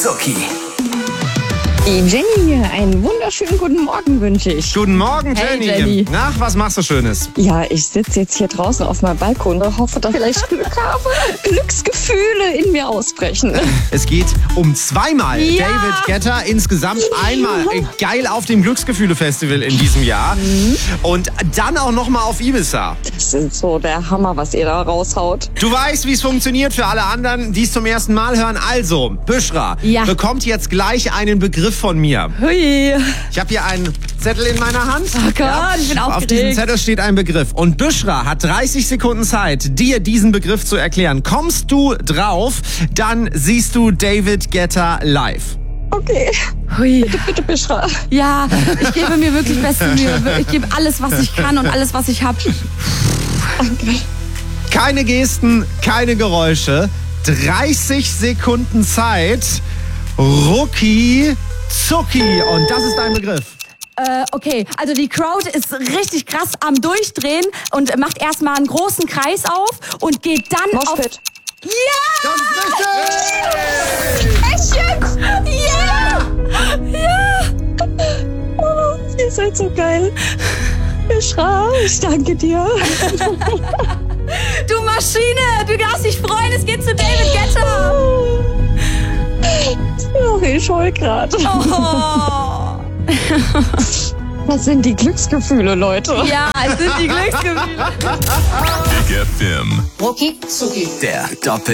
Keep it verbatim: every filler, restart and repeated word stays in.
Zucki. Die Jenny hier, einen wunderschönen guten Morgen wünsche ich. Guten Morgen, Hey, Jenny. Jenny. Ach, was machst du Schönes? Ja, ich sitze jetzt hier draußen auf meinem Balkon und hoffe, dass ich vielleicht Glück habe. Glücksgefühle in mir ausbrechen. Es geht um zweimal Ja. David Guetta, insgesamt einmal äh, geil auf dem Glücksgefühle-Festival in diesem Jahr und dann auch nochmal auf Ibiza. Das ist so der Hammer, was ihr da raushaut. Du weißt, wie es funktioniert für alle anderen, die es zum ersten Mal hören. Also, Büschra Ja. bekommt jetzt gleich einen Begriff von mir. Hui. Ich habe hier einen Zettel in meiner Hand. Oh Gott, ich bin Auf aufgeregt. diesem Zettel steht ein Begriff. Und Büschra hat dreißig Sekunden Zeit, dir diesen Begriff zu erklären. Kommst du drauf, dann siehst du David Guetta live. Okay, Hui. bitte, Bischra. Ja, ich gebe mir wirklich beste Mühe. Ich gebe alles, was ich kann und alles, was ich habe. Keine Gesten, keine Geräusche. dreißig Sekunden Zeit. Rucki Zucki. Und das ist dein Begriff. Äh, okay, also die Crowd ist richtig krass am Durchdrehen und macht erstmal einen großen Kreis auf und geht dann auf... Moshpit. Ja! Das ist richtig! Echt jetzt? Ja! Ja! Oh, ihr seid so geil. Bischra, ich danke dir. Du Maschine! Du darfst dich freuen, es geht zu David Guetta! Oh, ich heul grad. Oh. Das sind die Glücksgefühle, Leute. Ja, es sind die Glücksgefühle. Big F M. Rucki Zucki. Der Doppel